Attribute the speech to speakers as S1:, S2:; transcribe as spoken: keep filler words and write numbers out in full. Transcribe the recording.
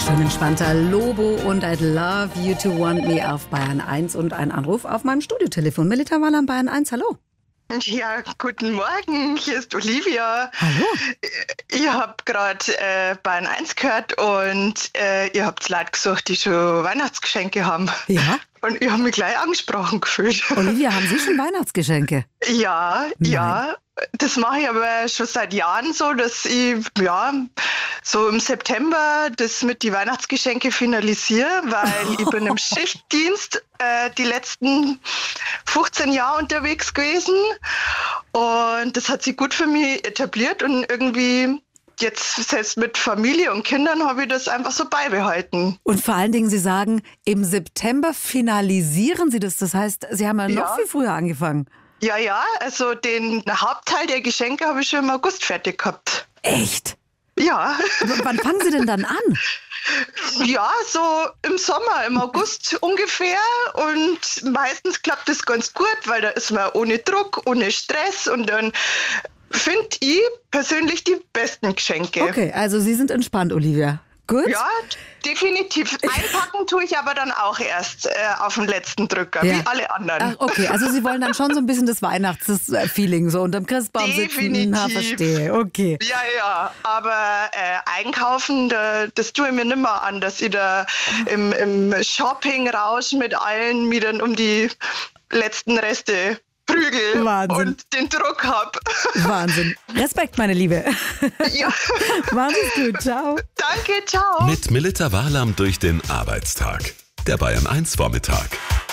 S1: Schön entspannter Lobo und I'd love you to want me auf Bayern eins und ein Anruf auf meinem Studiotelefon. Melita Wahlam, Bayern eins, hallo.
S2: Ja, guten Morgen, hier ist Olivia.
S1: Hallo.
S2: Ich habe gerade äh, Bayern eins gehört und äh, ihr habt Leute gesucht, die schon Weihnachtsgeschenke haben.
S1: Ja?
S2: Und ich habe mich gleich angesprochen gefühlt.
S1: Olivia, haben Sie schon Weihnachtsgeschenke?
S2: Ja,
S1: Nein.
S2: ja. Das mache ich aber schon seit Jahren so, dass ich ja so im September das mit die Weihnachtsgeschenke finalisiere, weil ich bin im Schichtdienst äh, die letzten fünfzehn Jahre unterwegs gewesen und das hat sich gut für mich etabliert und irgendwie jetzt selbst mit Familie und Kindern habe ich das einfach so beibehalten.
S1: Und vor allen Dingen, Sie sagen, im September finalisieren Sie das. Das heißt, Sie haben ja noch
S2: Ja.
S1: viel früher angefangen.
S2: Ja, ja, also den Hauptteil der Geschenke habe ich schon im August fertig gehabt.
S1: Echt?
S2: Ja.
S1: W- Wann fangen Sie denn dann an?
S2: Ja, so im Sommer, im August ungefähr. Und meistens klappt es ganz gut, weil da ist man ohne Druck, ohne Stress. Und dann finde ich persönlich die besten Geschenke.
S1: Okay, also Sie sind entspannt, Olivia. Gut?
S2: Ja, definitiv. Einpacken tue ich aber dann auch erst äh, auf den letzten Drücker,
S1: Ja.
S2: wie alle anderen.
S1: Ach, okay, also Sie wollen dann schon so ein bisschen das Weihnachtsfeeling so unterm Christbaum sitzen. Na,
S2: Definitiv.
S1: verstehe, okay.
S2: Ja, ja, aber äh, einkaufen, da, das tue ich mir nicht mehr an, dass ich da im, im Shopping-Rausch mit allen mir dann um die letzten Reste prügel
S1: Wahnsinn.
S2: und den Druck hab.
S1: Wahnsinn. Respekt, meine Liebe.
S2: Ja,
S1: Machen Sie es gut, ciao.
S2: danke, ciao.
S3: Mit Melita Wahlam durch den Arbeitstag. Der Bayern eins Vormittag.